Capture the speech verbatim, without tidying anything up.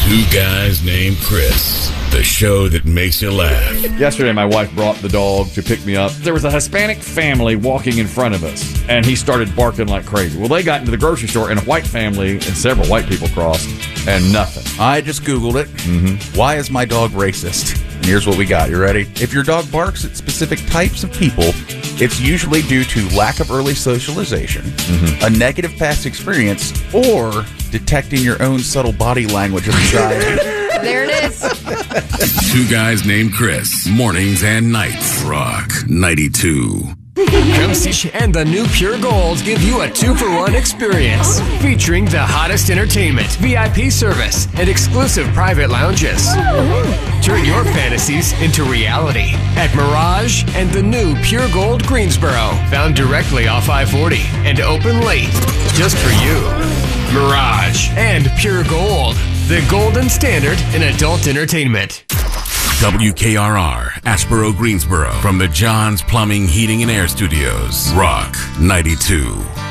Two Guys Named Chris, the show that makes you laugh. Yesterday, my wife brought the dog to pick me up. There was a Hispanic family walking in front of us, and he started barking like crazy. Well, they got into the grocery store, and a white family and several white people crossed, and nothing. I just Googled it. Mm-hmm. Why is my dog racist? And here's what we got. You ready? If your dog barks at specific types of people, it's usually due to lack of early socialization, mm-hmm. a negative past experience, or detecting your own subtle body language of the child. There it is. Two Guys Named Chris, mornings and nights. Rock ninety-two. Come see and the new Pure Gold give you a two-for-one experience featuring the hottest entertainment, V I P service, and exclusive private lounges. Turn your fantasies into reality at Mirage and the new Pure Gold Greensboro, found directly off I forty and open late just for you. Mirage and Pure Gold, the golden standard in adult entertainment. W K R R, Asheboro, Greensboro, from the John's Plumbing, Heating, and Air Studios. Rock ninety-two.